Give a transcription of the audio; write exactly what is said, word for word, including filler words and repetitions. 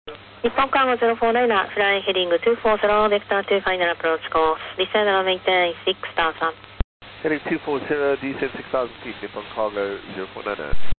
日本カーゴゼロフォーナイナー、フライヘディングツーフォーゼロ、ベクターツーファイナルアプローチコース、ディセンドメインテインシックスターさん。 Heading two four zero, descend six thousand feet, Nippon Cargo zero four nine nine.